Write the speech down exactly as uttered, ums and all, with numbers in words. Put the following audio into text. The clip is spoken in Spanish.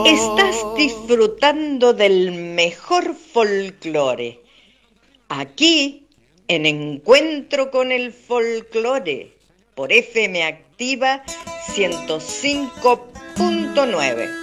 Estás disfrutando del mejor folclore, aquí en Encuentro con el Folclore, por F M Activa ciento cinco punto nueve.